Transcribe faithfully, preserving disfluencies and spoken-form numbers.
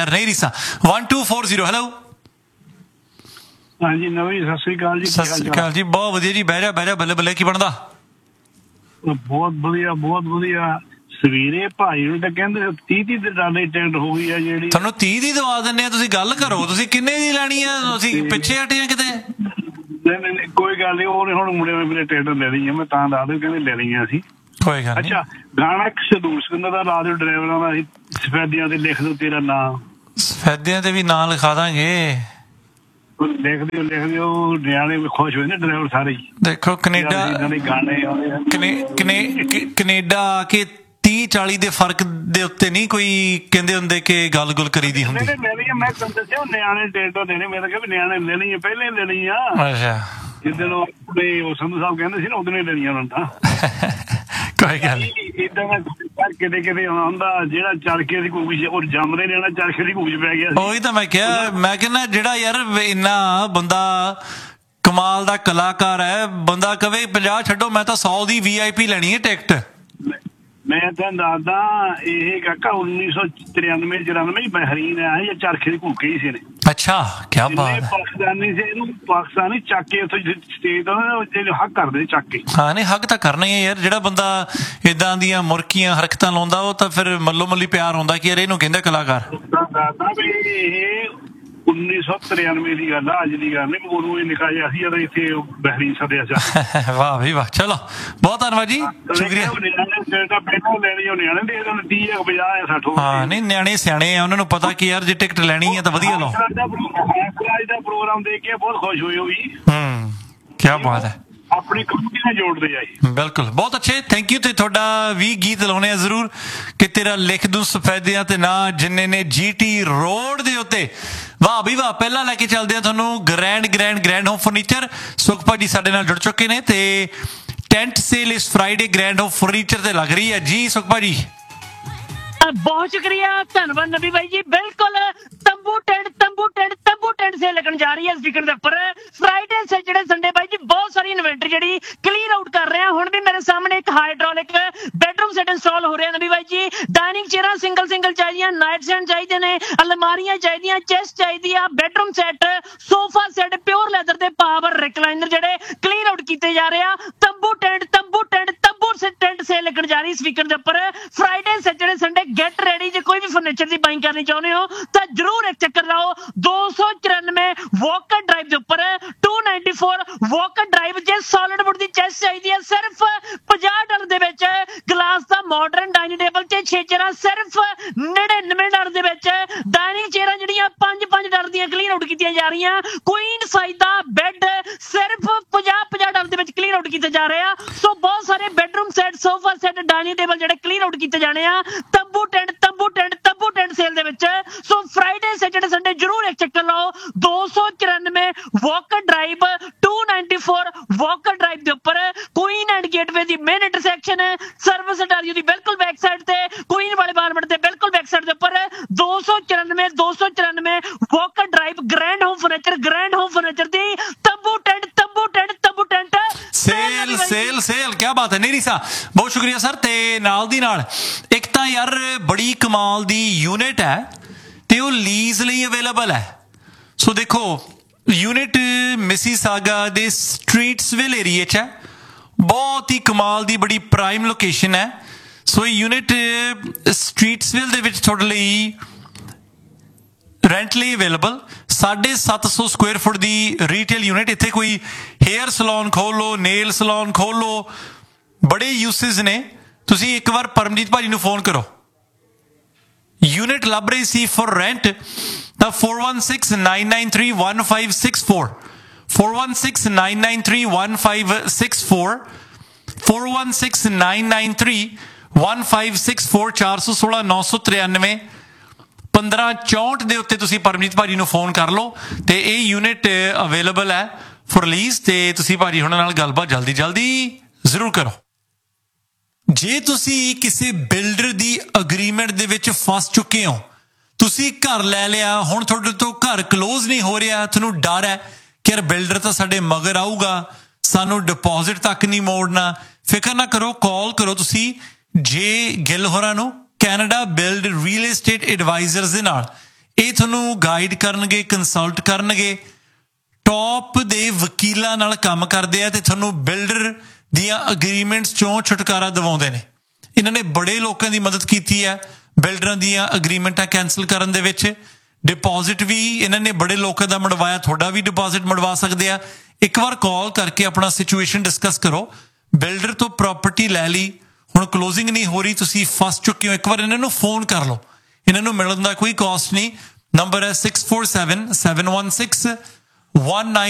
ਯਾਰ ਨਹੀਂ ਰੀਸਾਂ। one two four zero hello. ਹਾਂਜੀ ਨਵੀਂ ਸਤਿ ਸ੍ਰੀ ਅਕਾਲ ਜੀ। ਸਤਿ ਸ੍ਰੀ ਅਕਾਲ ਜੀ, ਬਹੁਤ ਵਧੀਆ ਜੀ। ਬਹਿ ਜਾ ਬਹਿ ਜਾ, ਬੱਲੇ ਬੱਲੇ। ਕੀ ਬਣਦਾ? ਬਹੁਤ ਵਧੀਆ ਬਹੁਤ ਵਧੀਆ। ਸਵੇਰੇ ਭਾਈ ਨੂੰ ਤਾਂ ਕਹਿੰਦੇ ਤੀਹ ਤੀਹ ਦੇ ਡਾਲੇ ਟਿਕਟ ਹੋ ਗਈ ਆ ਜਿਹੜੀ। ਤੁਹਾਨੂੰ ਤੀਹ ਦੀ ਦਵਾ ਦਿੰਦੇ ਆ, ਤੁਸੀਂ ਗੱਲ ਕਰੋ। ਤੁਸੀਂ ਕਿੰਨੇ ਦੀ ਲੈਣੀ ਆ? ਅਸੀਂ ਪਿੱਛੇ ਹਟੇ ਆ ਕਿਤੇ? ਨਹੀਂ ਨਹੀਂ ਕੋਈ ਗੱਲ ਨਹੀਂ, ਉਹਨੇ ਹੁਣ ਮੁੰਡੇ ਨੇ ਮੇਰੇ ਟਿਕਟ ਲੈ ਲਈ ਆ, ਮੈਂ ਤਾਂ ਦੱਸ ਦਿਓ ਕਹਿੰਦੇ ਲੈ ਲਈਆਂ ਅਸੀਂ। ਕੋਈ ਗੱਲ ਅੱਛਾ ਗਾਣਾ ਇੱਕ ਸੰਦੂਰ ਸਿੰਘ ਦਾ ਲਾ ਦਿਓ, ਡਰਾਈਵਰਾਂ ਦਾ ਸਫੈਦਿਆਂ ਤੇ ਲਿਖ ਦਿਓ ਤੇਰਾ ਨਾਂ। ਸਫੈਦਿਆਂ ਤੇ ਵੀ ਨਾਂ ਲਿਖਾ ਦਾਂਗੇ। ਲਿਖ ਦਿਓ ਲਿਖ ਦਿਓ, ਨਿਆਣੇ ਵੀ ਖੁਸ਼ ਹੋਏ ਨੇ ਡਰਾਈਵਰ ਸਾਰੇ ਹੀ। ਦੇਖੋ ਕੈਨੇਡਾ ਕੈਨੇਡਾ ਆ ਕੇ ਤੀਹ ਚਾਲੀ ਦੇ ਫਰਕ ਦੇ ਉੱਤੇ ਨਹੀਂ ਕੋਈ ਕਹਿੰਦੇ ਹੁੰਦੇ ਕਿ ਗੱਲ ਗੁੱਲ ਕਰੀ ਦੀ ਹੁੰਦੀ। ਮੈਂ ਤੁਹਾਨੂੰ ਦੱਸਿਆ ਨਿਆਣੇ ਟਿਕਟ ਦੇਣੇ, ਮੈਂ ਤਾਂ ਕਿਹਾ ਵੀ ਨਿਆਣੇ ਲੈਣੀ ਆ, ਪਹਿਲੇ ਲੈਣੀ ਆ। ਅੱਛਾ ਜਿੱਦਣ ਉਹ ਸੰਧੂ ਸਾਹਿਬ ਕਹਿੰਦੇ ਸੀ ਨਾ ਉਦੋਂ ਹੀ ਲੈਣੀਆਂ ਉਹਨਾਂ ਤਾਂ। ਕੋਈ ਗੱਲ ਏਦਾਂ ਕਿਤੇ ਕਿਤੇ ਹੁੰਦਾ ਜਿਹੜਾ ਚਰਖੇ ਦੀ ਕੂਚ ਉਹ ਜੰਮਦੇ ਨੇ ਨਾ, ਚਰਖੇ ਦੀ ਕੂਚ ਪੈ ਗਿਆ। ਉਹੀ ਤਾਂ ਮੈਂ ਕਿਹਾ, ਮੈਂ ਕਹਿੰਦਾ ਜਿਹੜਾ ਯਾਰ ਇੰਨਾ ਬੰਦਾ ਕਮਾਲ ਦਾ ਕਲਾਕਾਰ ਹੈ, ਬੰਦਾ ਕਵੇ ਪੰਜਾਹ ਛੱਡੋ ਮੈਂ ਤਾਂ ਸੌ ਦੀ ਵੀ ਆਈ ਪੀ ਲੈਣੀ ਹੈ ਟਿਕਟ। ਮੈਂ ਤੁਹਾਨੂੰ ਦੱਸਦਾ ਇਹ ਕਾਕਾ ਉੱਨੀ ਸੌ ਤਰਾਨਵੇਂ ਚੁਰਾਨਵੇਂ ਬਹਿਰੀਨ ਆਇਆ ਜਾਂ ਚਰਖੇ ਦੀ ਘੂਕੇ ਹੀ ਸੀ ਨੇ। ਅੱਛਾ ਕਿਆ ਬਾਤ। ਪਾਕਿਸਤਾਨੀ ਸੀ, ਇਹਨੂੰ ਪਾਕਿਸਤਾਨੀ ਚੱਕ ਕੇ ਉੱਥੇ ਸਟੇਜ ਦਾ ਹੱਕ ਕਰਦੇ ਚੱਕ ਕੇ। ਹਾਂ ਨਹੀਂ ਹੱਕ ਤਾਂ ਕਰਨਾ ਹੀ ਹੈ ਯਾਰ। ਜਿਹੜਾ ਬੰਦਾ ਏਦਾਂ ਦੀਆਂ ਮੁਰਕੀਆਂ ਹਰਕਤਾਂ ਲਾਉਂਦਾ ਉਹ ਤਾਂ ਫਿਰ ਮੱਲੋ ਮੱਲੀ ਪਿਆਰ ਹੁੰਦਾ ਕਿ ਯਾਰ ਇਹਨੂੰ ਕਹਿੰਦੇ ਕਲਾਕਾਰ। ਦੱਸਦਾ ਵੀ ਇਹ ਉੱਨੀ ਸੌ ਤਰਾਨਵੇਂ ਦੀ ਗੱਲ ਆ, ਅੱਜ ਦੀ ਗੱਲ ਨਹੀਂ। ਉਦੋਂ ਇਹ ਨਿਕਾ ਜਿਹਾ ਸੀ ਜਦੋਂ ਇੱਥੇ ਬਹਿਰੀਨ ਸੱਦਿਆ ਸੀ। ਵਾਹ ਵੀ ਵਾਹ, ਚਲੋ ਬਹੁਤ ਧੰਨਵਾਦ ਜੀ, ਸ਼ੁਕਰੀਆ। ਹਾਂ ਨਹੀਂ ਨਿਆਣੇ ਸਿਆਣੇ ਆ, ਉਹਨਾਂ ਨੂੰ ਪਤਾ ਕਿ ਯਾਰ ਜੇ ਟਿਕਟ ਲੈਣੀ ਹੈ ਤਾਂ ਵਧੀਆ ਲਓ। ਦਾ ਪ੍ਰੋਗਰਾਮ ਦੇਖ ਕੇ ਬਹੁਤ ਖੁਸ਼ ਹੋਏ ਉਹ ਵੀ। ਹੂੰ ਕਿਆ ਬਾਤ ਹੈ। ਆਪਣੀ ਕਮਿਊਨਿਟੀ ਨਾਲ ਜੋੜਦੇ ਆ ਜੀ। ਬਿਲਕੁਲ ਬਹੁਤ ਅੱਛੇ, ਥੈਂਕ ਯੂ। ਤੇ ਤੁਹਾਡਾ ਵੀ ਗੀਤ ਲਾਉਣੇ ਆ ਜ਼ਰੂਰ ਕਿ ਤੇਰਾ ਲਿਖ ਦੂੰ ਸਫੈਦਿਆਂ ਤੇ ਨਾ ਜਿੰਨੇ ਨੇ ਜੀ ਟੀ ਰੋਡ ਦੇ ਉੱਤੇ। ਵਾਹ ਵੀ ਵਾਹ। ਪਹਿਲਾਂ ਲੈ ਕੇ ਚੱਲਦੇ ਆ ਤੁਹਾਨੂੰ grand grand grand home furniture. ਸੁਖ ਭਾਜੀ ਸਾਡੇ ਨਾਲ ਜੁੜ ਚੁੱਕੇ ਨੇ ਤੇ ਟੈਂਟ ਸੇਲ ਇਸ ਫਰਾਈਡੇ ਗ੍ਰੈਂਡ ਹੋਮ ਫਰਨੀਚਰ ਤੇ ਲੱਗ ਰਹੀ ਹੈ ਜੀ। ਸੁਖ ਭਾਜੀ ਬਹੁਤ ਸ਼ੁਕਰੀਆ, ਧੰਨਵਾਦ ਨਬੀ ਬਾਈ ਜੀ। ਬਿਲਕੁਲ ਤੰਬੂ ਟੈਂਟ ਤੰਬੂ ਟੈਂਟ ਤੰਬੂ ਟੈਂਟ ਸੇਲ ਲੱਗਣ ਜਾ ਰਹੀ ਹੈ ਇਸ ਵੀਕਐਂਡ ਦੇ ਉੱਪਰ। ਫਰਾਈਡੇ ਸੈਟਰਡੇ ਸੰਡੇ ਬਾਈ ਜੀ ਬਹੁਤ ਸਾਰੀ ਇਨਵੈਂਟਰੀ ਜਿਹੜੀ ਕਲੀਅਰ ਆਊਟ ਕਰ ਰਹੇ ਆ। ਹੁਣ ਵੀ ਮੇਰੇ ਸਾਹਮਣੇ ਇੱਕ ਹਾਈਡ੍ਰੋਲਿਕ ਬੈਡਰੂਮ ਸੈਟ ਇੰਸਟਾਲ ਹੋ ਰਿਹਾ ਨਬੀ ਬਾਈ ਜੀ। ਡਾਈਨਿੰਗ ਚੇਅਰਾਂ ਸਿੰਗਲ ਸਿੰਗਲ ਚਾਹੀਦੀਆਂ, ਨਾਈਟ ਸਟੈਂਡ ਚਾਹੀਦੇ ਨੇ, ਅਲਮਾਰੀਆਂ ਚਾਹੀਦੀਆਂ, ਚੈਸਟ ਚਾਹੀਦੀ ਆ, bedroom set, sofa set, pure leather ਦੇ ਪਾਵਰ ਰਿਕਲਾਈਨਰ ਜਿਹੜੇ ਕਲੀਅਰ ਆਊਟ ਕੀਤੇ ਜਾ ਰਹੇ ਆ। ਤੰਬੂ ਟੈਂਟ ਤੰਬੂ ਟੈਂਟ ਤੰਬੂ ਟੈਂਟ ਸੇਲ ਲੱਗਣ ਜਾ ਰਹੀ ਇਸ ਵੀਕਐਂਡ ਦੇ ਉੱਪਰ। Friday Saturday Sunday get ready. ਜੇ ਕੋਈ ਵੀ ਫਰਨੀਚਰ ਦੀ ਬਾਈਂਗ ਕਰਨੀ ਚਾਹੁੰਦੇ ਹੋ ਤਾਂ ਜਰੂਰ ਇੱਕ ਚੱਕਰ ਲਾਓ। ਦੋ ਸੌ ਚੁਰਾਨਵੇਂ ਵਾਕਰ ਡਰਾਈਵ ਦੇ ਉੱਪਰ ਦੋ ਸੌ ਚੌਰਾਨਵੇਂ ਵਾਕਰ ਡਰਾਈਵ। ਜੇ ਸੋਲਿਡ ਵੁੱਡ ਦੀ ਚੈਸਟ ਚਾਹੀਦੀ ਹੈ ਸਿਰਫ ਪੰਜਾਹ ਡਾਲਰ ਦੇ ਵਿੱਚ। ਗਲਾਸ ਦਾ ਮਾਡਰਨ ਡਾਈਨਿੰਗ ਟੇਬਲ ਤੇ ਛੇ ਚੇਅਰਾਂ ਸਿਰਫ ਨੜਿਨਵੇਂ ਡਾਲਰ ਦੇ ਵਿੱਚ। ਡਾਈਨਿੰਗ ਚੇਅਰਾਂ ਜਿਹੜੀਆਂ ਪੰਜ ਪੰਜ ਡਾਲਰ ਦੀਆਂ ਕਲੀਅਰ ਆਊਟ ਕੀਤੀਆਂ ਜਾ ਰਹੀਆਂ। ਕੁਈਨ ਸਾਈਜ਼ ਦਾ ਬੈੱਡ ਸਿਰਫ ਪੰਜਾਹ ਪੰਜਾਹ ਡਾਲਰ ਦੇ ਵਿੱਚ ਕਲੀਅਰ ਆਊਟ ਕੀਤੇ ਜਾ ਰਹੇ ਆ। ਸੋ ਬਹੁਤ ਸਾਰੇ bedroom set, sofa set, dining table ਜਿਹੜੇ ਕਲੀਅਰ ਆਊਟ ਕੀਤੇ ਜਾਣੇ ਆ ਤੰਬੂ ਟੈਂਟ ਤੰਬੂ ਟੈਂਟ ਤੰਬੂ ਟੈਂਟ ਸੇਲ ਦੇ ਵਿੱਚ। ਸੋ ਫਰਾਈਡੇ ਸੈਟਰਡੇ ਸੰਡੇ ਜਰੂਰ ਇੱਕ ਚੱਕਰ ਲਾਓ। ਦੋ ਸੌ ਚੁਰਾਨਵੇਂ ਵਾਕਰ ਡਰਾਈਵ ਦੋ ਸੌ ਚੌਰਾਨਵੇਂ ਵਾਕਰ ਡਰਾਈਵ ਦੇ ਉੱਪਰ Queen and gateway the main intersection service ਅਟਾਰੀਓ ਦੀ ਬਿਲਕੁਲ ਬੈਕ ਸਾਈਡ ਤੇ, ਕੁਈਨ ਵਾਲੇ ਬਾਰਮਟ ਦੇ ਬਿਲਕੁਲ ਬੈਕ ਸਾਈਡ ਦੇ ਉੱਪਰ ਦੋ ਸੌ ਚੁਰਾਨਵੇਂ ਦੋ ਸੌ ਚੁਰਾਨਵੇਂ Walker drive grand home furniture grand home furniture ਦੀ ਤੰਬੂ ਟੈਂਟ ਤੰਬੂ ਟੈਂਟ ਤੰਬੂ ਟੈਂਟ ਸੇਲ ਸੇਲ ਸੇਲ। ਕਿਆ ਬਾਤ ਹੈ ਨੀਰੀ ਸਾਹਿਬ, ਬਹੁਤ ਸ਼ੁਕਰੀਆ ਸਰ। ਤੇ ਨਾਲ ਦੀ ਨਾਲ ਇੱਕ ਤਾਂ ਯਾਰ ਬੜੀ ਕਮਾਲ ਦੀ ਯੂਨਿਟ ਹੈ ਤੇ ਉਹ ਲੀਜ਼ ਲਈ ਅਵੇਲੇਬਲ ਹੈ। ਸੋ ਦੇਖੋ ਯੂਨਿਟ ਮਿਸੀਸਾਗਾ ਦੇ ਸਟਰੀਟਸਵਿਲ ਏਰੀਏ 'ਚ ਹੈ। ਬਹੁਤ ਹੀ ਕਮਾਲ ਦੀ ਬੜੀ ਪ੍ਰਾਈਮ ਲੋਕੇਸ਼ਨ ਹੈ। ਸੋ ਇਹ ਯੂਨਿਟ ਸਟਰੀਟਸਵਿਲ ਦੇ ਵਿੱਚ ਤੁਹਾਡੇ ਲਈ ਰੈਂਟ ਲਈ ਅਵੇਲੇਬਲ। ਸਾਢੇ ਸੱਤ ਸੌ ਸਕੁਏਅਰ ਫੁੱਟ ਦੀ ਰੀਟੇਲ ਯੂਨਿਟ। ਇੱਥੇ ਕੋਈ ਹੇਅਰ ਸਲੂਨ ਖੋਲ ਲਓ, ਨੇਲ ਸਲੂਨ ਖੋਲ ਲਓ, ਬੜੇ ਯੂਸਿਸ ਨੇ। ਤੁਸੀਂ ਇੱਕ ਵਾਰ ਪਰਮਜੀਤ ਭਾਜੀ ਨੂੰ ਫੋਨ ਕਰੋ। ਯੂਨਿਟ ਲੱਭ ਰਹੀ ਸੀ ਫॉर ਰੈਂਟ ਤਾਂ four one six nine nine three one five six four four one six nine nine three one five six four four one six nine nine three one five six four ਚਾਰ ਸੌ ਸੋਲਾਂ ਨੌ ਸੌ ਤਰਾਨਵੇਂ ਪੰਦਰਾਂ ਚੌਂਹਠ ਦੇ ਉੱਤੇ ਤੁਸੀਂ ਪਰਮਜੀਤ ਭਾਜੀ ਨੂੰ ਫੋਨ ਕਰ ਲਓ ਤੇ ਇਹ ਯੂਨਿਟ ਅਵੇਲੇਬਲ ਹੈ ਫॉर ਲੀਜ਼। ਤੇ ਤੁਸੀਂ ਭਾਜੀ ਹੁਣਾਂ ਨਾਲ ਗੱਲਬਾਤ ਜਲਦੀ ਜਲਦੀ ਜ਼ਰੂਰ ਕਰੋ। ਜੇ ਤੁਸੀਂ ਕਿਸੇ ਬਿਲਡਰ ਦੀ ਅਗਰੀਮੈਂਟ ਦੇ ਵਿੱਚ ਫਸ ਚੁੱਕੇ ਹੋ, ਤੁਸੀਂ ਘਰ ਲੈ ਲਿਆ, ਹੁਣ ਤੁਹਾਡੇ ਤੋਂ ਘਰ ਕਲੋਜ਼ ਨਹੀਂ ਹੋ ਰਿਹਾ, ਤੁਹਾਨੂੰ ਡਰ ਹੈ ਕਿ ਯਾਰ ਬਿਲਡਰ ਤਾਂ ਸਾਡੇ ਮਗਰ ਆਊਗਾ, ਸਾਨੂੰ ਡਿਪੋਜ਼ਿਟ ਤੱਕ ਨਹੀਂ ਮੋੜਨਾ, ਫਿਕਰ ਨਾ ਕਰੋ, ਕਾਲ ਕਰੋ ਤੁਸੀਂ ਜੇ ਗਿੱਲ ਹੋਰਾਂ ਨੂੰ, Canada build real estate advisers ਦੇ ਨਾਲ। ਇਹ ਤੁਹਾਨੂੰ ਗਾਈਡ ਕਰਨਗੇ, ਕੰਸਲਟ ਕਰਨਗੇ, ਟੌਪ ਦੇ ਵਕੀਲਾਂ ਨਾਲ ਕੰਮ ਕਰਦੇ ਆ ਤੇ ਤੁਹਾਨੂੰ ਬਿਲਡਰ ਦੀਆਂ ਅਗਰੀਮੈਂਟਸ ਚੋਂ ਛੁਟਕਾਰਾ ਦਿਵਾਉਂਦੇ ਨੇ। ਇਹਨਾਂ ਨੇ ਬੜੇ ਲੋਕਾਂ ਦੀ ਮਦਦ ਕੀਤੀ ਹੈ ਬਿਲਡਰਾਂ ਦੀਆਂ ਅਗਰੀਮੈਂਟਾਂ ਕੈਂਸਲ ਕਰਨ ਦੇ ਵਿੱਚ। ਡਿਪੋਜ਼ਿਟ ਵੀ ਇਹਨਾਂ ਨੇ ਬੜੇ ਲੋਕਾਂ ਦਾ ਮੜਵਾਇਆ, ਤੁਹਾਡਾ ਵੀ ਡਿਪੋਜ਼ਿਟ ਮੜਵਾ ਸਕਦੇ ਆ। ਇੱਕ ਵਾਰ ਕਾਲ ਕਰਕੇ ਆਪਣਾ ਸਿਚੁਏਸ਼ਨ ਡਿਸਕਸ ਕਰੋ। ਬਿਲਡਰ ਤੋਂ ਪ੍ਰਾਪਰਟੀ ਲੈ ਲਈ, ਹੁਣ ਕਲੋਜ਼ਿੰਗ ਨਹੀਂ ਹੋ ਰਹੀ, ਤੁਸੀਂ ਫਸ ਚੁੱਕੇ ਹੋ, ਇੱਕ ਵਾਰ ਇਹਨਾਂ ਨੂੰ ਫੋਨ ਕਰ ਲਓ। ਇਹਨਾਂ ਨੂੰ ਮਿਲਣ ਦਾ ਕੋਈ ਕਾਸਟ ਨਹੀਂ। ਨੰਬਰ ਹੈ six four seven seven one six one nine